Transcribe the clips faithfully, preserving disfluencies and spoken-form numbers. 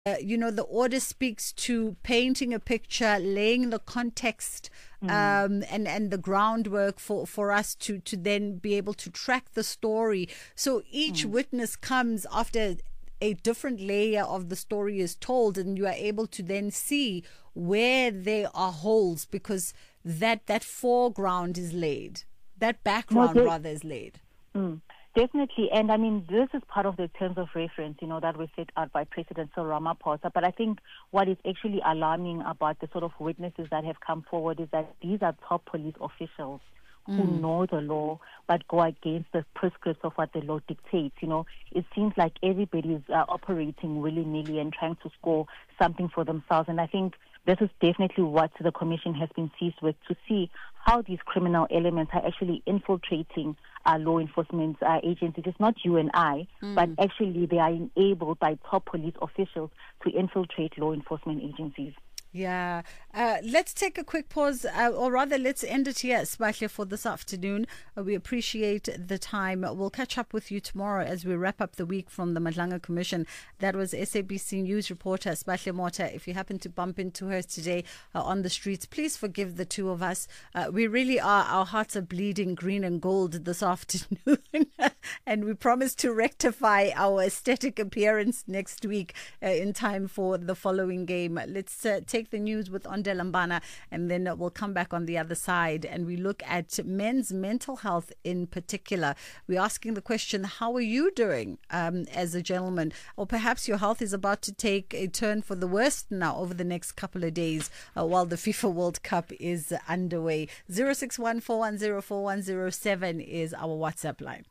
Uh, you know, the order speaks to painting a picture, laying the context Mm. um, and, and the groundwork for, for us to, to then be able to track the story. So each Mm. witness comes after a different layer of the story is told, and you are able to then see where there are holes because that, that foreground is laid, that background No, they- rather is laid. Mm, definitely. And I mean, this is part of the terms of reference, you know, that were set out by President Cyril Ramaphosa. But I think what is actually alarming about the sort of witnesses that have come forward is that these are top police officials who Mm. know the law but go against the prescripts of what the law dictates. You know, it seems like everybody is uh, operating willy-nilly and trying to score something for themselves. And I think this is definitely what the Commission has been seized with, to see how these criminal elements are actually infiltrating our law enforcement uh, agencies. It's not you and I, Mm. but actually they are enabled by top police officials to infiltrate law enforcement agencies. Yeah. Uh, let's take a quick pause, uh, or rather, let's end it here, Sibahle, for this afternoon. Uh, we appreciate the time. We'll catch up with you tomorrow as we wrap up the week from the Madlanga Commission. That was S A B C News reporter Sibahle Mota. If you happen to bump into her today uh, on the streets, please forgive the two of us. Uh, we really are, our hearts are bleeding green and gold this afternoon. And we promise to rectify our aesthetic appearance next week uh, in time for the following game. Let's uh, take the news with Onde Lambana, and then we'll come back on the other side and we look at men's mental health in particular. We're asking the question, how are you doing um, as a gentleman? Or perhaps your health is about to take a turn for the worst now over the next couple of days uh, while the FIFA World Cup is underway. zero six one four one zero four one zero seven is our WhatsApp line.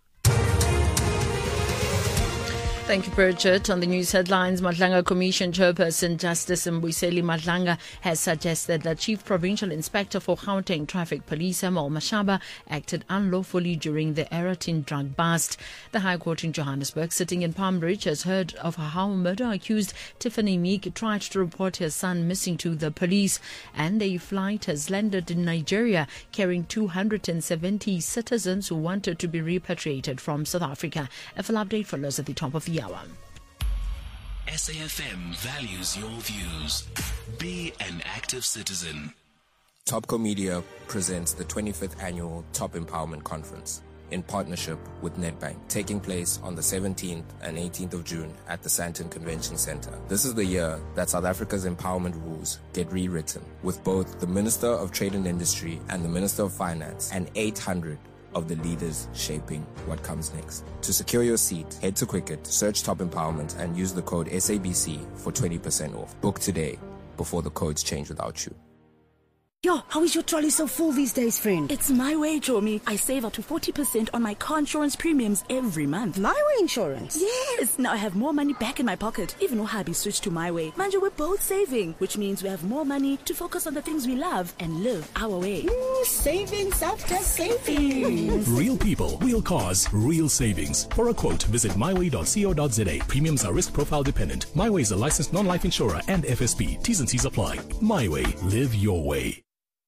Thank you, Bridget. On the news headlines, Madlanga Commission Chairperson Justice Mbuyiseli Madlanga has suggested that Chief Provincial Inspector for Gauteng Traffic Police Emil Mashaba acted unlawfully during the Eratin drug bust. The High Court in Johannesburg, sitting in Palm Ridge, has heard of how murder-accused Tiffany Meek tried to report her son missing to the police, and a flight has landed in Nigeria carrying two hundred seventy citizens who wanted to be repatriated from South Africa. A full update follows at the top of the hour. S A F M values your views. Be an active citizen. Topco Media presents the twenty-fifth Annual Top Empowerment Conference in partnership with Nedbank, taking place on the seventeenth and eighteenth of June at the Sandton Convention Center. This is the year that South Africa's empowerment rules get rewritten, with both the Minister of Trade and Industry and the Minister of Finance and eight hundred of the leaders shaping what comes next. To secure your seat, head to Quicket, search Top Empowerment, and use the code S A B C for twenty percent off. Book today before the codes change without you. Yo, how is your trolley so full these days, friend? It's my way, Jomi. I save up to forty percent on my car insurance premiums every month. My Way Insurance? Yes! Now I have more money back in my pocket, even though hubby switched to My Way. Manja, we're both saving, which means we have more money to focus on the things we love and live our way. Ooh, savings after savings. Real people, real cars, real savings. For a quote, visit my way dot co dot za. Premiums are risk profile dependent. MyWay is a licensed non-life insurer and F S P. T's and C's apply. MyWay. Live your way.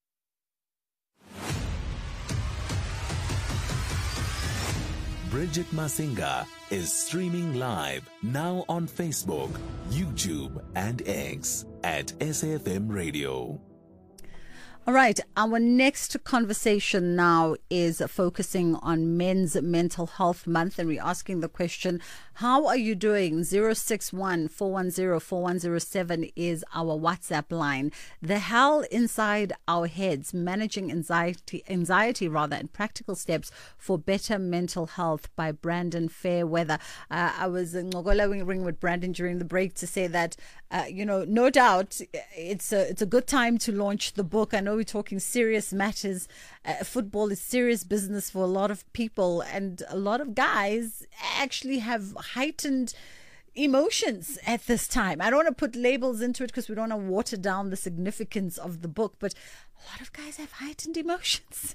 Bridget Masinga is streaming live now on Facebook, YouTube, and X at S A F M Radio. All right, our next conversation now is focusing on Men's Mental Health Month, and we're asking the question, how are you doing? zero six one four one zero four one zero seven is our WhatsApp line. The hell inside our heads, managing anxiety, anxiety rather, and practical steps for better mental health by Brandon Fairweather. Uh, I was in Ngogola ring with Brandon during the break to say that, uh, you know, no doubt it's a, it's a good time to launch the book. I know we're talking serious matters. Uh, football is serious business for a lot of people, and a lot of guys actually have heightened emotions at this time. I don't want to put labels into it because we don't want to water down the significance of the book, but a lot of guys have heightened emotions.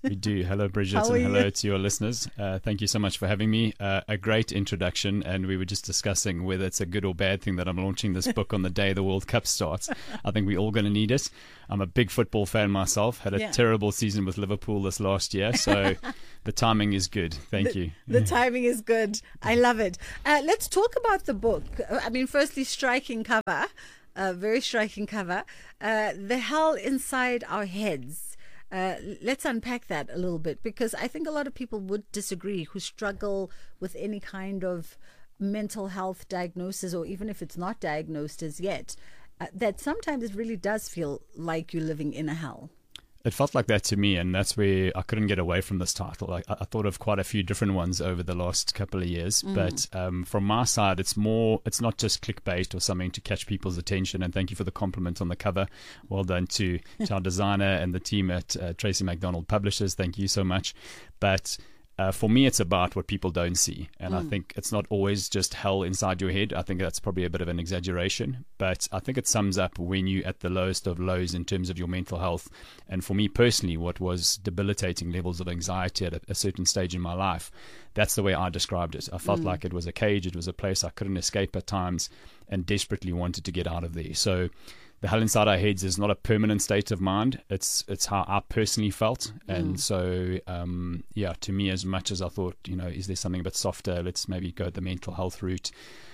We do. Hello, Bridget, How and are hello you? to your listeners. Uh, thank you so much for having me. Uh, a great introduction, and we were just discussing whether it's a good or bad thing that I'm launching this book on the day the World Cup starts. I think we're all going to need it. I'm a big football fan myself. Had a Yeah. terrible season with Liverpool this last year, so the timing is good. Thank the, you. The timing is good. I love it. Uh, let's talk about the book. I mean, firstly, striking cover, uh, very striking cover. Uh, the hell inside our heads. Uh, let's unpack that a little bit, because I think a lot of people would disagree who struggle with any kind of mental health diagnosis, or even if it's not diagnosed as yet, uh, that sometimes it really does feel like you're living in a hell. It felt like that to me, and that's where I couldn't get away from this title. Like, I, I thought of quite a few different ones over the last couple of years, Mm. but um, from my side, it's more, it's not just clickbait or something to catch people's attention. And thank you for the compliment on the cover. Well done to, to our designer and the team at uh, Tracy McDonald Publishers. Thank you so much. But Uh, for me, it's about what people don't see. And Mm. I think it's not always just hell inside your head. I think that's probably a bit of an exaggeration. But I think it sums up when you're at the lowest of lows in terms of your mental health. And for me personally, what was debilitating levels of anxiety at a, a certain stage in my life, that's the way I described it. I felt Mm. like it was a cage. It was a place I couldn't escape at times and desperately wanted to get out of there. So the hell inside our heads is not a permanent state of mind. It's it's how I personally felt. And Mm. so, um, yeah, to me, as much as I thought, you know, is there something a bit softer? Let's maybe go the mental health route.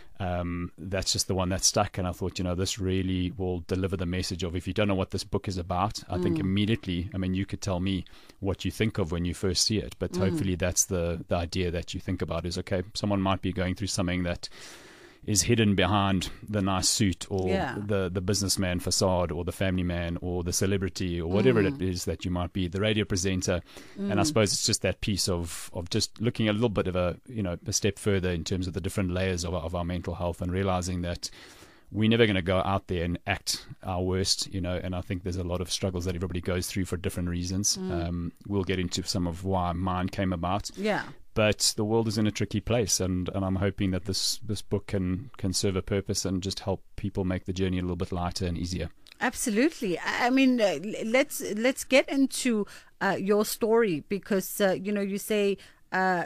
Um, that's just the one that stuck. And I thought, you know, this really will deliver the message of, if you don't know what this book is about, I think Mm. immediately, I mean, you could tell me what you think of when you first see it. But Mm. hopefully that's the, the idea that you think about is, okay, someone might be going through something that is hidden behind the nice suit or Yeah. the, the businessman facade or the family man or the celebrity or whatever Mm. it is that you might be, the radio presenter. And I Mm. suppose it's just that piece of, of just looking a little bit of a, you know, a step further in terms of the different layers of, of our mental health and realizing that we're never going to go out there and act our worst, you know, and I think there's a lot of struggles that everybody goes through for different reasons. Mm. Um, we'll get into some of why mine came about. Yeah. But the world is in a tricky place, and, and I'm hoping that this, this book can, can serve a purpose and just help people make the journey a little bit lighter and easier. Absolutely. I I mean, uh, let's let's get into uh, your story, because uh, you know, you say uh,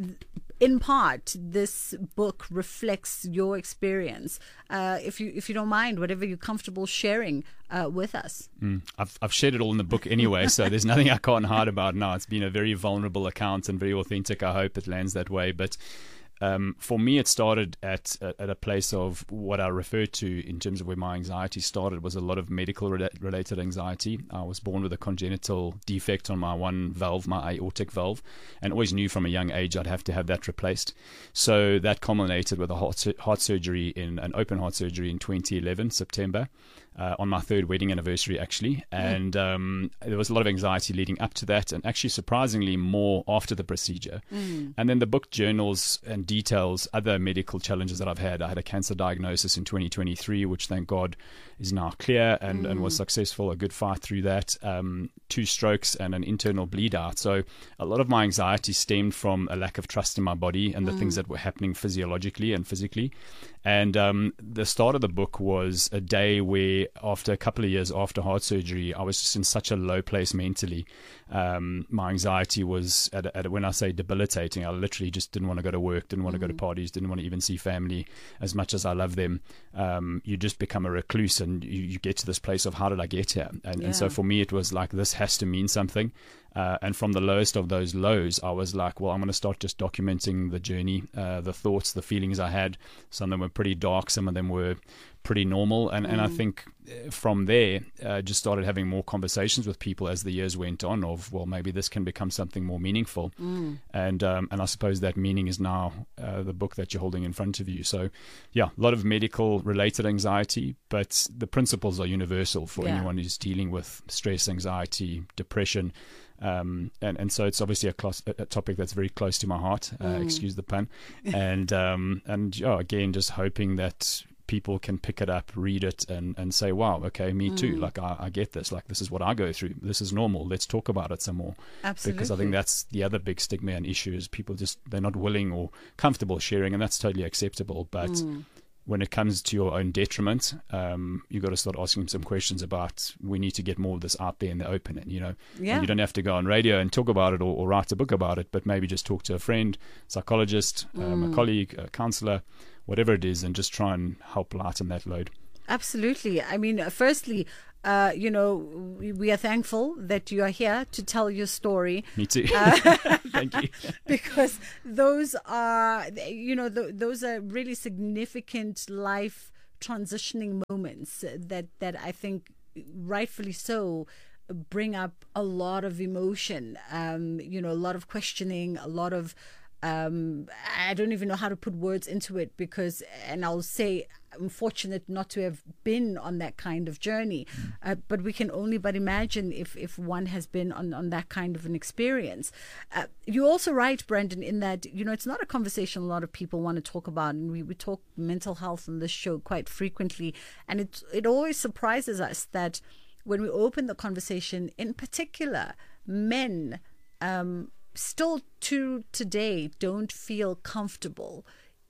in part this book reflects your experience. Uh, if you if you don't mind, whatever you're comfortable sharing uh, with us. Mm. I've I've shared it all in the book anyway, so there's nothing I can't hide about now. It's been a very vulnerable account and very authentic. I hope it lands that way, but. Um, for me, it started at at a place of what I refer to in terms of where my anxiety started was a lot of medical re- related anxiety. I was born with a congenital defect on my one valve, my aortic valve, and always knew from a young age I'd have to have that replaced. So that culminated with a heart, su- heart surgery in an open heart surgery in twenty eleven, September. Uh, on my third wedding anniversary, actually. And um, there was a lot of anxiety leading up to that, and actually surprisingly more after the procedure. Mm. And then the book journals and details other medical challenges that I've had. I had a cancer diagnosis in twenty twenty-three, which thank God is now clear and, Mm. and was successful, a good fight through that. Um, two strokes and an internal bleed out. So a lot of my anxiety stemmed from a lack of trust in my body and the Mm. things that were happening physiologically and physically. And um, the start of the book was a day where, after a couple of years after heart surgery, I was just in such a low place mentally. Um, my anxiety was, at, a, at a, when I say debilitating, I literally just didn't want to go to work, didn't want to Mm. go to parties, didn't want to even see family as much as I love them. Um, you just become a recluse and you, you get to this place of, how did I get here? And, and so Yeah. for me, it was like, this has to mean something. Uh, and from the lowest of those lows, I was like, well, I'm going to start just documenting the journey, uh, the thoughts, the feelings I had. Some of them were pretty dark. Some of them were pretty normal. And, and I Mm. think uh, from there, uh, just started having more conversations with people as the years went on of, well, maybe this can become something more meaningful. Mm. And um, and I suppose that meaning is now uh, the book that you're holding in front of you. So, yeah, a lot of medical related anxiety, but the principles are universal for Yeah. anyone who's dealing with stress, anxiety, depression. Um, and, and so it's obviously a, class, a topic that's very close to my heart, uh, Mm. excuse the pun. And, um, and yeah, again, just hoping that people can pick it up, read it, and, and say, wow, okay, me too. Mm. Like, I, I get this. Like, this is what I go through. This is normal. Let's talk about it some more. Absolutely. Because I think that's the other big stigma and issue is people just, they're not willing or comfortable sharing, and that's totally acceptable. But Mm. when it comes to your own detriment, um, you've got to start asking some questions about, we need to get more of this out there in the open. And, you know, Yeah. and you don't have to go on radio and talk about it or, or write a book about it, but maybe just talk to a friend, psychologist, um, a colleague, a counselor, whatever it is, and just try and help lighten that load. Absolutely. I mean, uh, firstly, uh, you know, we, we are thankful that you are here to tell your story. Me too. Uh, Thank you. Because those are, you know, th- those are really significant life transitioning moments that, that I think rightfully so bring up a lot of emotion, um, you know, a lot of questioning, a lot of, um, I don't even know how to put words into it because, and I'll say, I'm fortunate not to have been on that kind of journey, uh, but we can only but imagine if, if one has been on, on that kind of an experience. Uh, you're also right, Brandon, in that, you know, it's not a conversation a lot of people want to talk about, and we, we talk mental health on this show quite frequently, and it, it always surprises us that when we open the conversation, in particular, men um, still to today don't feel comfortable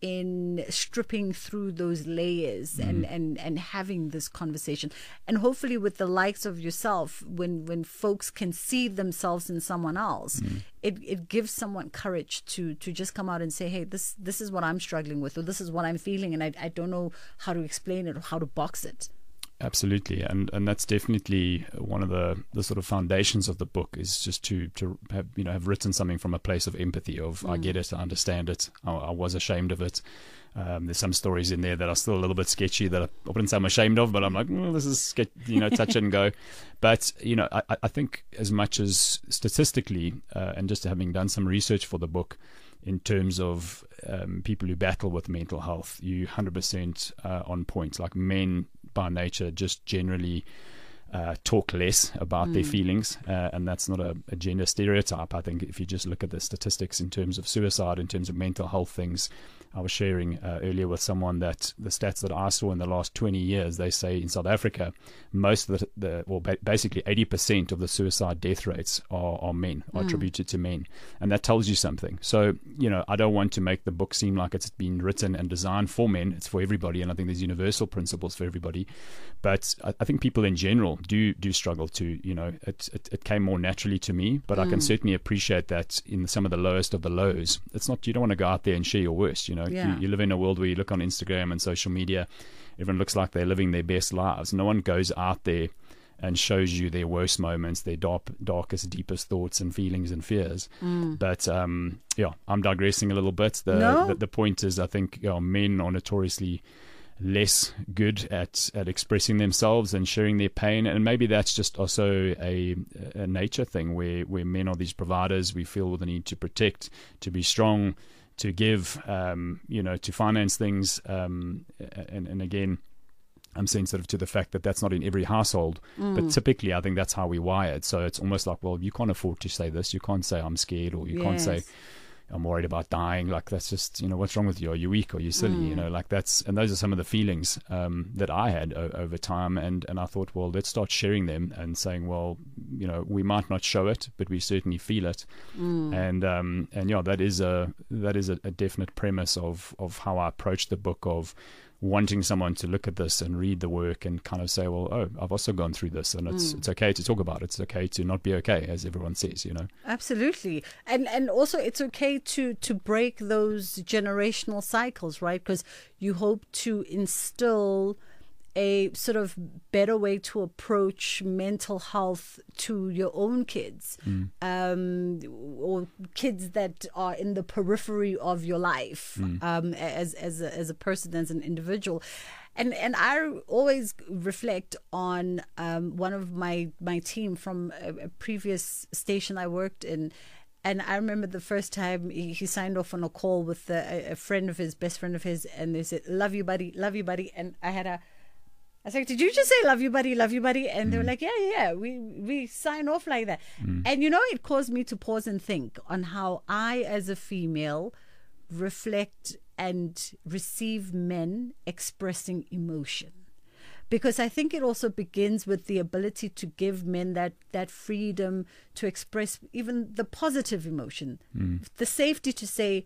in stripping through those layers mm. and, and, and having this conversation. And hopefully with the likes of yourself, when, when folks can see themselves in someone else, mm. it, it gives someone courage to to just come out and say, hey, this this is what I'm struggling with, or this is what I'm feeling, and I, I don't know how to explain it or how to box it. Absolutely, and and that's definitely one of the, the sort of foundations of the book, is just to to have, you know, have written something from a place of empathy, of mm. I get it, I understand it, I, I was ashamed of it. Um, there's some stories in there that are still a little bit sketchy that I wouldn't say I'm ashamed of, but I'm like, mm, this is sketch, you know, touch and go. But you know, I, I think as much as statistically, uh, and just having done some research for the book, in terms of um, people who battle with mental health, you one hundred percent uh, on point. Like, men by nature just generally uh, talk less about mm. their feelings, uh, and that's not a, a gender stereotype. I think if you just look at the statistics in terms of suicide, in terms of mental health things, I was sharing uh, earlier with someone that the stats that I saw in the last twenty years, they say in South Africa, most of the, the well, ba- basically eighty percent of the suicide death rates are, are men, are mm. attributed to men. And that tells you something. So, you know, I don't want to make the book seem like it's been written and designed for men. It's for everybody. And I think there's universal principles for everybody. But I, I think people in general do do struggle to, you know, it, it, it came more naturally to me. But mm. I can certainly appreciate that in some of the lowest of the lows. It's not, you don't want to go out there and share your worst, you know. Yeah. You, you live in a world where you look on Instagram and social media, everyone looks like they're living their best lives. No one goes out there and shows you their worst moments, their dark, darkest, deepest thoughts and feelings and fears. Mm. But um, yeah, I'm digressing a little bit. The, no? the, the point is, I think, you know, men are notoriously less good at, at expressing themselves and sharing their pain, and maybe that's just also a, a nature thing where, where men are these providers. We feel the need to protect, to be strong, to give, um, you know, to finance things, um, and, and again, I'm sensitive to the fact that that's not in every household, mm. but typically I think that's how we're wired. So it's almost like, well, you can't afford to say this, you can't say I'm scared, or you yes. can't say I'm worried about dying. Like, that's just, you know, what's wrong with you? Are you weak? Are you silly? Mm. You know, like that's, and those are some of the feelings um, that I had o- over time. And, and I thought, well, let's start sharing them and saying, well, you know, we might not show it, but we certainly feel it. Mm. And, um, and yeah, that is a, that is a, a definite premise of, of how I approach the book, of wanting someone to look at this and read the work and kind of say, well, oh, I've also gone through this, and it's mm. it's okay to talk about it. It's okay to not be okay, as everyone says, you know. Absolutely. And and also it's okay to, to break those generational cycles, right? Because you hope to instill a sort of better way to approach mental health to your own kids, mm. um, or kids that are in the periphery of your life, mm. um, as as a, as a person, as an individual. And and I always reflect on um, one of my, my team from a, a previous station I worked in. And I remember the first time he, he signed off on a call with a, a friend of his, best friend of his, and they said, "Love you, buddy, love you, buddy." And I had a I was like, "Did you just say love you, buddy, love you, buddy?" And mm. they were like, yeah, yeah, yeah, we we sign off like that. Mm. And, you know, it caused me to pause and think on how I, as a female, reflect and receive men expressing emotion. Because I think it also begins with the ability to give men that, that freedom to express even the positive emotion, mm. the safety to say,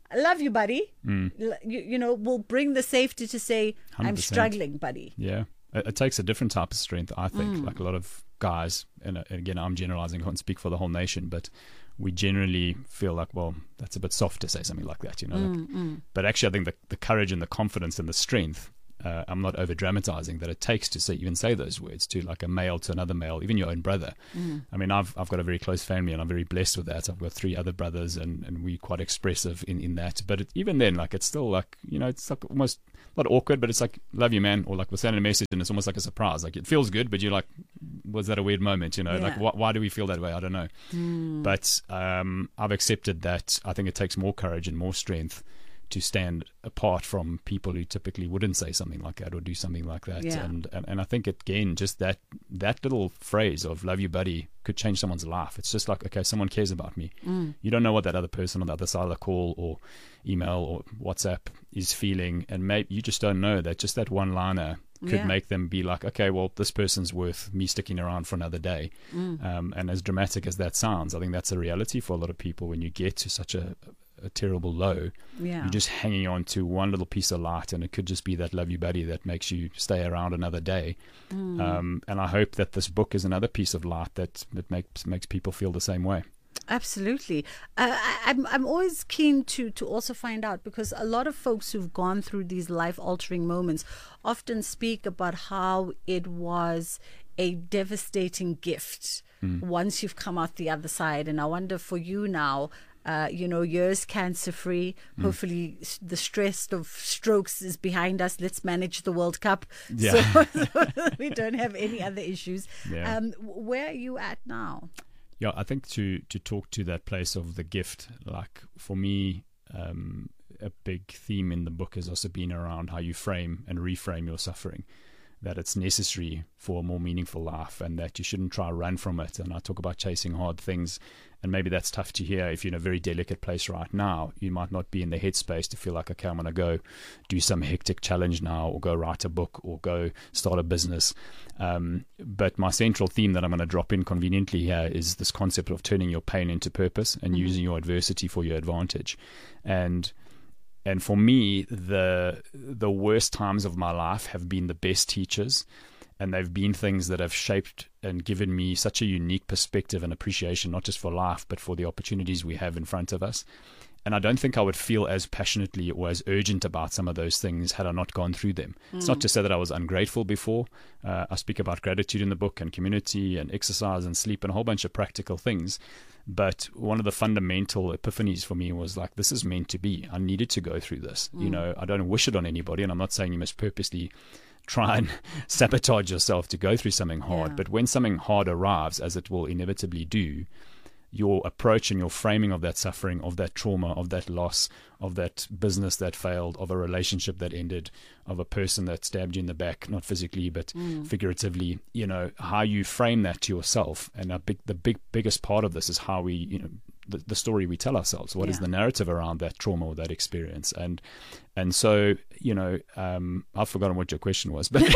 I love you, buddy. Mm. L- You, you know, will bring the safety to say, I'm one hundred percent. struggling, buddy. Yeah. It, it takes a different type of strength, I think. Mm. Like a lot of guys, and uh, again, I'm generalizing, I can't speak for the whole nation, but we generally feel like, well, that's a bit soft to say something like that, you know. Mm, like, mm. But actually, I think the, the courage and the confidence and the strength, uh, I'm not over dramatizing, that it takes to say, even say those words to like a male to another male, even your own brother. Mm. I mean, I've I've got a very close family, and I'm very blessed with that. I've got three other brothers, and, and we're quite expressive in, in that. But it, even then, like, it's still like, you know, it's like almost not awkward, but it's like, love you, man, or like we're sending a message, and it's almost like a surprise. Like, it feels good, but you're like, was that a weird moment? You know, Yeah. like, wh- why do we feel that way? I don't know. Mm. But um, I've accepted that I think it takes more courage and more strength to stand apart from people who typically wouldn't say something like that or do something like that. Yeah. And, and and I think, again, just that that little phrase of love you, buddy, could change someone's life. It's just like, okay, someone cares about me. Mm. You don't know what that other person on the other side of the call or email or WhatsApp is feeling, and maybe you just don't know that just that one liner could Yeah. make them be like, okay, well, this person's worth me sticking around for another day. Mm. Um, and as dramatic as that sounds, I think that's a reality for a lot of people. When you get to such a, a terrible low, Yeah. you're just hanging on to one little piece of light, and it could just be that love you buddy that makes you stay around another day. Mm. Um, and I hope that this book is another piece of light that, that makes makes people feel the same way. Absolutely. Uh, I, I'm I'm always keen to to also find out, because a lot of folks who've gone through these life altering moments often speak about how it was a devastating gift Mm. once you've come out the other side. And I wonder for you now, uh, you know, years cancer free. Mm. Hopefully, s- the stress of strokes is behind us. Let's manage the World Cup, Yeah. so, so we don't have any other issues. Yeah. Um, where are you at now? Yeah, I think to to talk to that place of the gift, like for me, um, a big theme in the book has also been around how you frame and reframe your suffering, that it's necessary for a more meaningful life, and that you shouldn't try to run from it. And I talk about chasing hard things, and maybe that's tough to hear if you're in a very delicate place right now. You might not be in the headspace to feel like, okay, I'm going to go do some hectic challenge now, or go write a book, or go start a business. Um, but my central theme that I'm going to drop in conveniently here is this concept of turning your pain into purpose and Mhm. using your adversity for your advantage. And And for me, the the worst times of my life have been the best teachers, and they've been things that have shaped and given me such a unique perspective and appreciation, not just for life, but for the opportunities we have in front of us. And I don't think I would feel as passionately or as urgent about some of those things had I not gone through them. Mm. It's not to say that I was ungrateful before. Uh, I speak about gratitude in the book, and community and exercise and sleep and a whole bunch of practical things. But one of the fundamental epiphanies for me was like, this is meant to be. I needed to go through this. Mm. You know, I don't wish it on anybody, and I'm not saying you must purposely try and sabotage yourself to go through something hard. Yeah. But when something hard arrives, as it will inevitably do, your approach and your framing of that suffering, of that trauma, of that loss, of that business that failed, of a relationship that ended, of a person that stabbed you in the back, not physically but Mm. figuratively, you know, how you frame that to yourself. And a big, the big biggest part of this is how we, you know, the, the story we tell ourselves. What is Yeah. the narrative around that trauma or that experience? And and so, you know, um, I've forgotten what your question was, but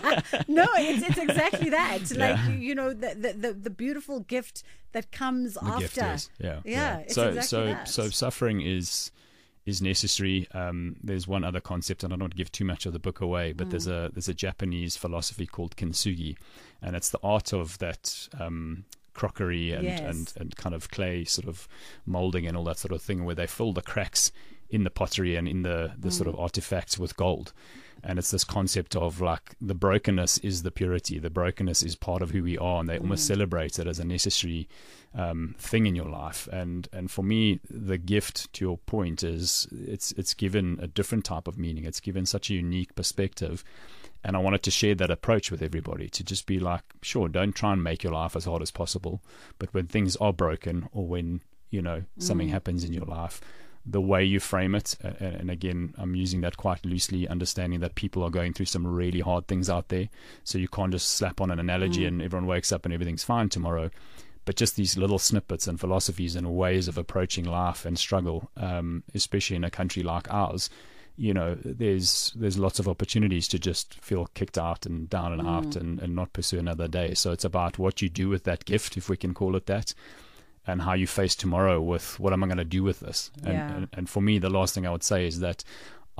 No, it's it's exactly that. Like Yeah. you know, the, the the the beautiful gift that comes the after. gift is, yeah, Yeah, it's so exactly so that. so suffering is is necessary. Um, there's one other concept, and I don't want to give too much of the book away, but Mm. there's a there's a Japanese philosophy called kintsugi, and it's the art of that um, crockery and, Yes. and and kind of clay sort of molding and all that sort of thing, where they fill the cracks in the pottery and in the the sort Mm. of artifacts with gold. And it's this concept of like the brokenness is the purity, the brokenness is part of who we are, and they almost Mm. celebrate it as a necessary um, thing in your life. And and for me, the gift, to your point, is it's it's given a different type of meaning. It's given such a unique perspective. And I wanted to share that approach with everybody, to just be like, sure, don't try and make your life as hard as possible. But when things are broken, or when, you know, something Mm. happens in your life, the way you frame it, uh, and again, I'm using that quite loosely, understanding that people are going through some really hard things out there. So you can't just slap on an analogy Mm. and everyone wakes up and everything's fine tomorrow. But just these little snippets and philosophies and ways of approaching life and struggle, um, especially in a country like ours, you know, there's there's lots of opportunities to just feel kicked out and down and Mm. out and, and not pursue another day. So it's about what you do with that gift, if we can call it that. and how you face tomorrow with what am I going to do with this? And, Yeah. and, and for me, the last thing I would say is that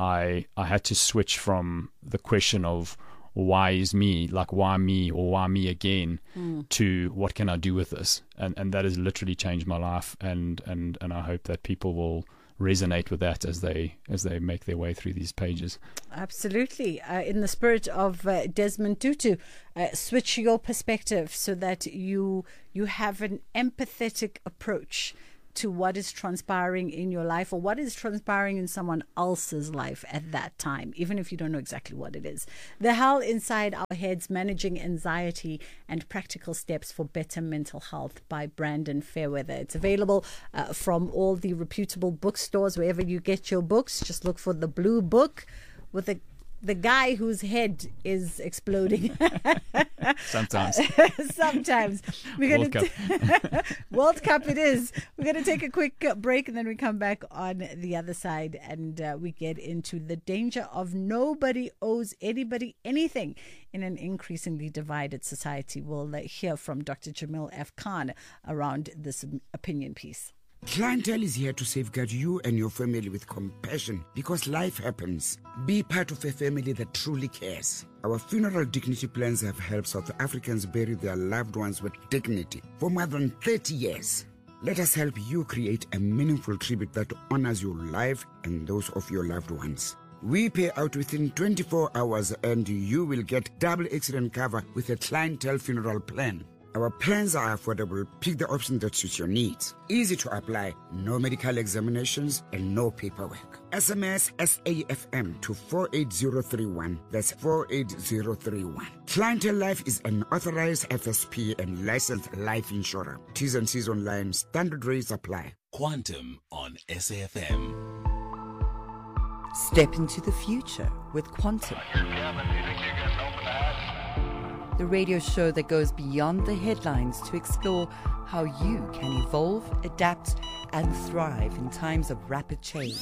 I I had to switch from the question of why is me, like why me or why me again, Mm. to what can I do with this? And and that has literally changed my life, and, and, and I hope that people will resonate with that as they as they make their way through these pages. Absolutely. Uh, in the spirit of uh, Desmond Tutu, uh, switch your perspective so that you you have an empathetic approach to what is transpiring in your life or what is transpiring in someone else's life at that time, even if you don't know exactly what it is. The Hell Inside Our Heads, Managing Anxiety and Practical Steps for Better Mental Health by Brandon Fairweather. It's available uh, from all the reputable bookstores, wherever you get your books. Just look for the blue book with a the guy whose head is exploding. Sometimes. Sometimes. We're World gonna Cup. t- World Cup it is. We're going to take a quick uh, break and then we come back on the other side and uh, we get into the danger of nobody owes anybody anything in an increasingly divided society. We'll uh, hear from Doctor Jamil F. Khan around this opinion piece. Clientele is here to safeguard you and your family with compassion because life happens. Be part of a family that truly cares. Our funeral dignity plans have helped South Africans bury their loved ones with dignity for more than thirty years. Let us help you create a meaningful tribute that honors your life and those of your loved ones. We pay out within twenty-four hours and you will get double accident cover with a clientele funeral plan. Our plans are affordable. Pick the option that suits your needs. Easy to apply, no medical examinations and no paperwork. S M S S A F M to four eight zero three one. That's four eight zero three one. Clientele Life is an authorized F S P and licensed life insurer. T's and C's online. Standard rates apply. Quantum on S A F M. Step into the future with Quantum. The radio show that goes beyond the headlines to explore how you can evolve, adapt, and thrive in times of rapid change.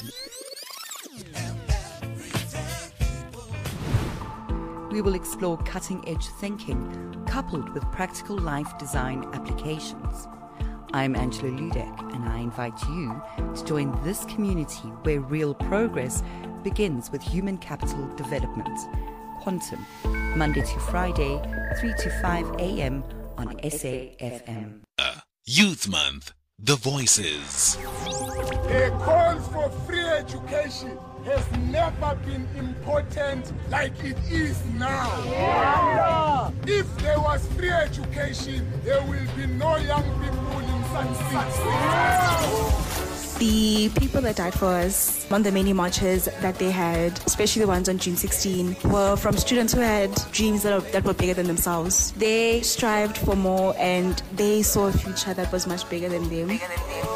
We will explore cutting-edge thinking coupled with practical life design applications. I'm Angela Ludek, and I invite you to join this community where real progress begins with human capital development. Quantum, Monday to Friday, three to five a.m. on S A F M. Youth Month, The Voices. The calls for free education has never been important like it is now. Yeah. If there was free education, there will be no young people in Sun City. The people that died for us on the many marches that they had, especially the ones on June sixteenth, were from students who had dreams that, are, that were bigger than themselves. They strived for more and they saw a future that was much bigger than them. Bigger than them.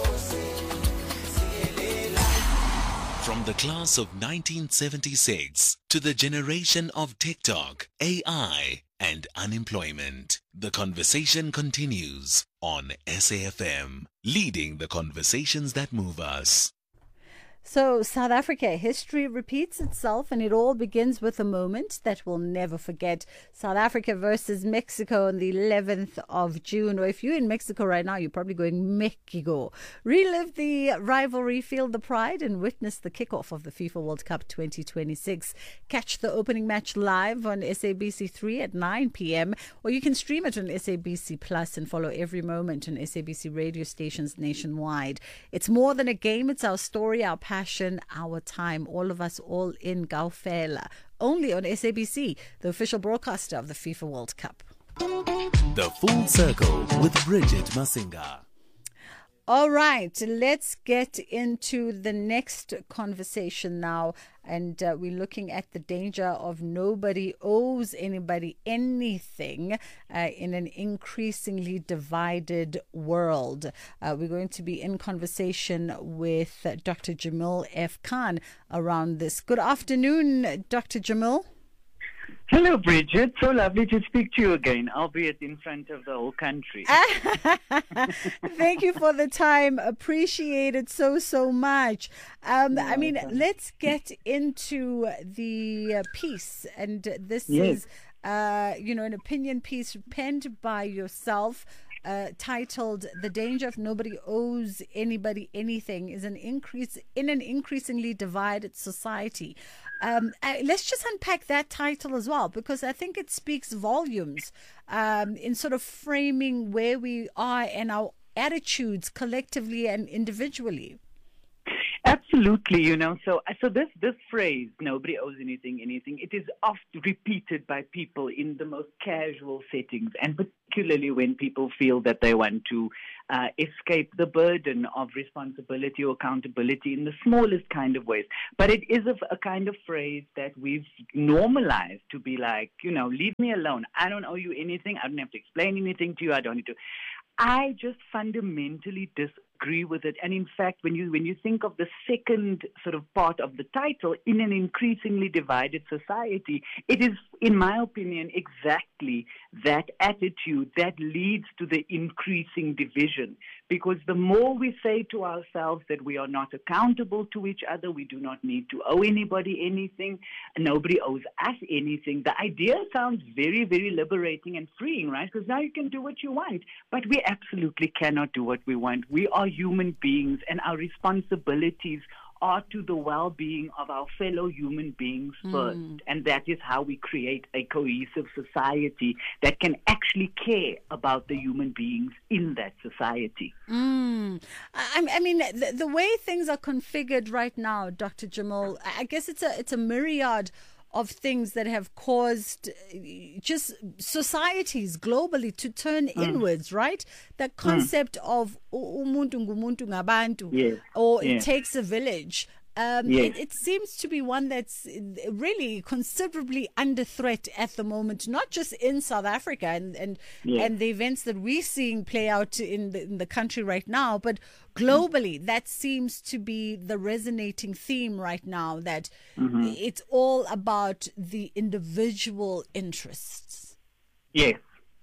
From the class of nineteen seventy-six to the generation of TikTok, A I, and unemployment, the conversation continues on S A F M, leading the conversations that move us. So, South Africa, history repeats itself and it all begins with a moment that we'll never forget. South Africa versus Mexico on the eleventh of June. Or if you're in Mexico right now, you're probably going Mexico. Relive the rivalry, feel the pride, and witness the kickoff of the FIFA World Cup twenty twenty-six. Catch the opening match live on S A B C three at nine p.m. or you can stream it on S A B C Plus and follow every moment on S A B C radio stations nationwide. It's more than a game, it's our story, our passion, our time, all of us all in Gaufela, only on S A B C, the official broadcaster of the FIFA World Cup. The Full Circle with Bridget Masinga. All right, let's get into the next conversation now. And uh, we're looking at the danger of nobody owes anybody anything uh, in an increasingly divided world. Uh, we're going to be in conversation with uh, Doctor Jamil F. Khan around this. Good afternoon, Doctor Jamil. Hello, Bridget. So lovely to speak to you again, albeit in front of the whole country. Thank you for the time. Appreciate it so, so much. Um, I mean, let's get into the uh, piece. And this yes. is, uh, you know, an opinion piece penned by yourself. uh, titled "The Danger of Nobody Owes Anybody Anything is an increase in an increasingly divided society." Um, uh, let's just unpack that title as well, because I think it speaks volumes um, in sort of framing where we are and our attitudes collectively and individually. Absolutely, you know. So, so this this phrase, "nobody owes anything, anything," it is oft repeated by people in the most casual settings, and particularly when people feel that they want to uh, escape the burden of responsibility or accountability in the smallest kind of ways. But it is a, a kind of phrase that we've normalized to be like, you know, leave me alone. I don't owe you anything. I don't have to explain anything to you. I don't need to. I just fundamentally disagree with it. And in fact, when you when you think of the second sort of part of the title, in an increasingly divided society, it is, in my opinion, exactly that attitude that leads to the increasing division. Because the more we say to ourselves that we are not accountable to each other, we do not need to owe anybody anything, nobody owes us anything, the idea sounds very, very liberating and freeing, right? Because now you can do what you want. But we absolutely cannot do what we want. We are human beings, and our responsibilities are to the well-being of our fellow human beings first. Mm. And that is how we create a cohesive society that can actually care about the human beings in that society. Mm. I, I mean, the, the way things are configured right now, Doctor Jamal, I guess it's a it's a myriad of things that have caused just societies globally to turn mm. inwards, right? The concept mm. of umuntu ngumuntu ngabantu, yes. or yes. it takes a village. Um, yes. it, it seems to be one that's really considerably under threat at the moment, not just in South Africa and and, yes. and the events that we're seeing play out in the, in the country right now, but globally, mm. that seems to be the resonating theme right now, that mm-hmm. it's all about the individual interests. Yes.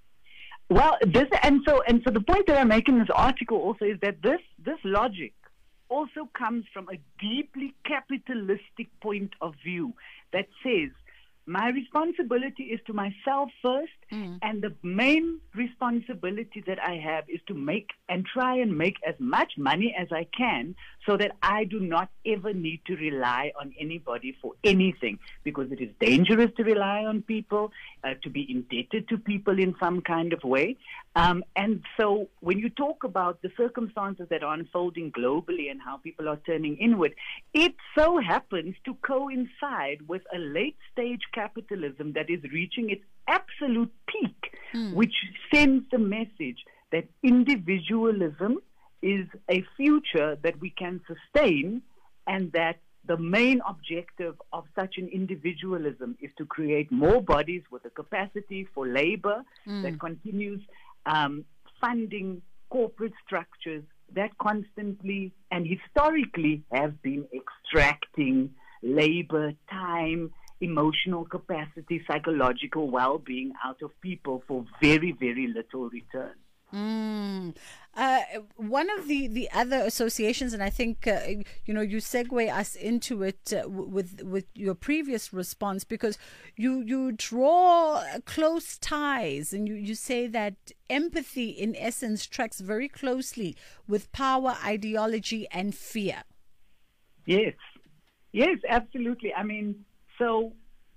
Well, this and so and so the point that I make in this article also is that this this logic also comes from a deeply capitalistic point of view that says my responsibility is to myself first, mm. and the main responsibility that I have is to make and try and make as much money as I can so that I do not ever need to rely on anybody for anything, because it is dangerous to rely on people, uh, to be indebted to people in some kind of way. Um, and so when you talk about the circumstances that are unfolding globally and how people are turning inward, it so happens to coincide with a late stage capitalism that is reaching its absolute peak, mm. which sends the message that individualism is a future that we can sustain, and that the main objective of such an individualism is to create more bodies with the capacity for labor mm. that continues um, funding corporate structures that constantly and historically have been extracting labor, time, emotional capacity, psychological well-being out of people for very, very little return. Mm. Uh, one of the, the other associations, and I think uh, you know you segue us into it uh, with with your previous response, because you you draw close ties, and you, you say that empathy in essence tracks very closely with power, ideology, and fear. Yes, yes, absolutely. I mean, so.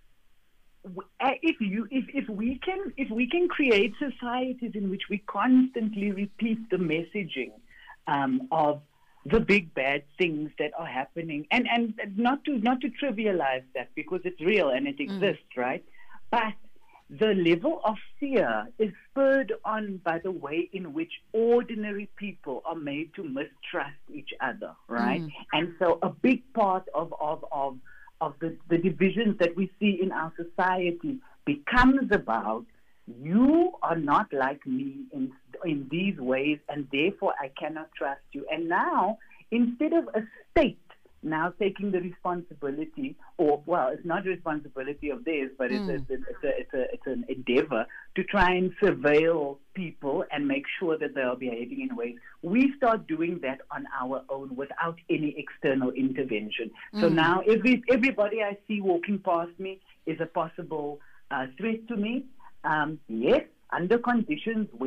If you, if, if we can, if we can create societies in which we constantly repeat the messaging um, of the big bad things that are happening, and, and not to not to trivialize that, because it's real and it exists, mm. right? But the level of fear is spurred on by the way in which ordinary people are made to mistrust each other, right? Mm. And so a big part of of of of the, the divisions that we see in our society becomes about, you are not like me in in these ways, and therefore I cannot trust you. And now, instead of a state now taking the responsibility, or, well, it's not a responsibility of theirs, but mm. it's, a, it's, a, it's, a, it's an endeavor to try and surveil people and make sure that they are behaving in ways, we start doing that on our own without any external intervention. Mm. So now every everybody I see walking past me is a possible uh, threat to me. Um, yes, under conditions where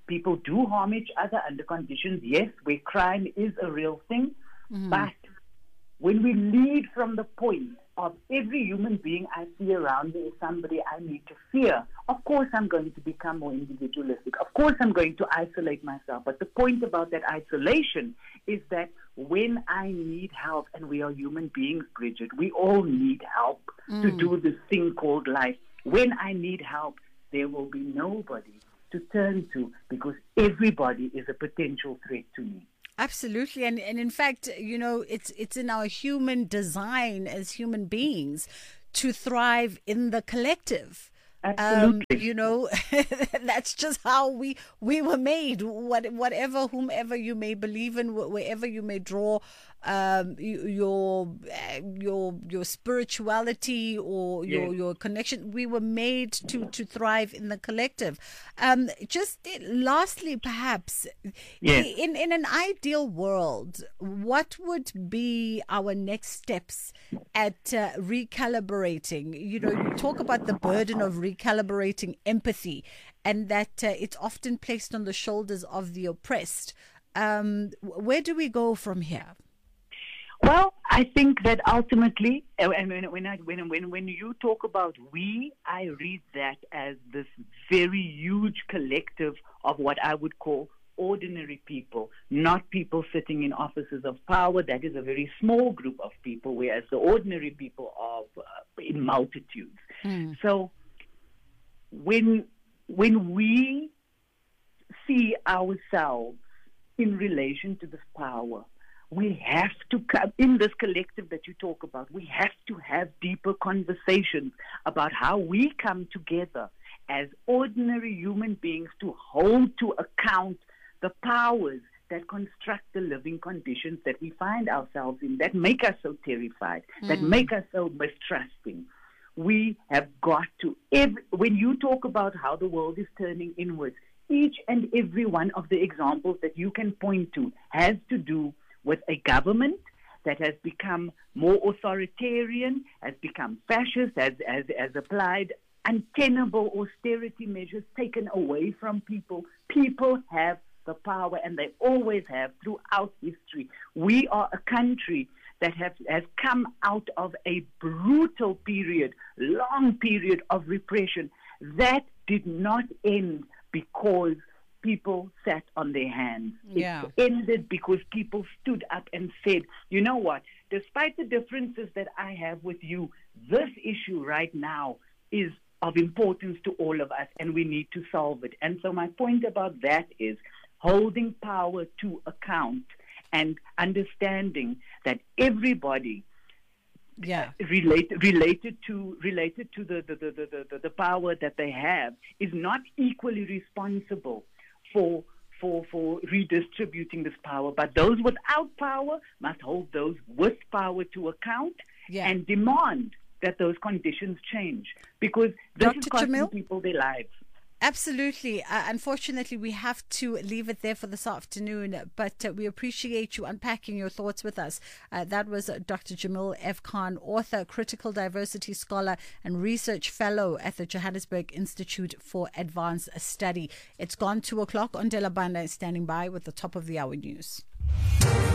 People do harm each other under conditions, yes, where crime is a real thing. Mm-hmm. But when we lead from the point of every human being I see around me is somebody I need to fear, of course I'm going to become more individualistic. Of course I'm going to isolate myself. But the point about that isolation is that when I need help, and we are human beings, Bridget, we all need help Mm. to do this thing called life. When I need help, there will be nobody to turn to because everybody is a potential threat to me. Absolutely, and and in fact, you know, it's it's in our human design as human beings to thrive in the collective. Absolutely. Um, you know, that's just how we we were made. What, whatever, whomever you may believe in, wherever you may draw um, your your your spirituality or your Yes. your connection, we were made to to thrive in the collective. Um, just lastly, perhaps, Yes. in in an ideal world, what would be our next steps at uh, recalibrating? You know, you talk about the burden of recalibrating empathy, and that uh, it's often placed on the shoulders of the oppressed. Um, where do we go from here? Well, I think that ultimately, and when when, I, when when when you talk about we, I read that as this very huge collective of what I would call ordinary people, not people sitting in offices of power. That is a very small group of people, whereas the ordinary people are uh, in multitudes. Mm. So when when we see ourselves in relation to this power, we have to come in this collective that you talk about. We have to have deeper conversations about how we come together as ordinary human beings to hold to account the powers that construct the living conditions that we find ourselves in, that make us so terrified, mm. that make us so mistrusting. We have got to, every, when you talk about how the world is turning inwards, each and every one of the examples that you can point to has to do with a government that has become more authoritarian, has become fascist, has, has, has applied untenable austerity measures taken away from people. People have the power, and they always have throughout history. We are a country that have, has come out of a brutal period, long period of repression that did not end because people sat on their hands. Yeah. It ended because people stood up and said, you know what, despite the differences that I have with you, this issue right now is of importance to all of us, and we need to solve it. And so my point about that is holding power to account and understanding that everybody yeah. relate, related to related to the the, the, the, the the power that they have is not equally responsible for for for redistributing this power. But those without power must hold those with power to account yeah. and demand that those conditions change, because this Doctor is costing Jamil? people their lives. Absolutely. Uh, unfortunately, we have to leave it there for this afternoon, but uh, we appreciate you unpacking your thoughts with us. Uh, that was uh, Doctor Jamil F. Khan, author, critical diversity scholar, and research fellow at the Johannesburg Institute for Advanced Study. It's gone two o'clock. Ondela Banda is standing by with the top of the hour news.